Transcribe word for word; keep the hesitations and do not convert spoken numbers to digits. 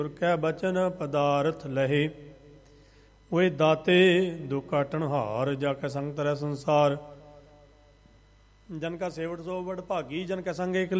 ਗੁਰ ਕੈ ਬਚਨ ਪਦਾਰਥ ਲਹੇ। ਓਏ ਦਾਤੇ ਦੁਖ ਕਾਟਣ ਹਾਰ, ਜਾ ਕੈ ਸੰਗ ਤਰੈ ਸੰਸਾਰ। ਜਨ ਕਾ ਸੇਵਟ ਸੋ ਵਡ ਭਾਗੀ, ਜਨ ਕੈ ਸੰਗ ਏਕ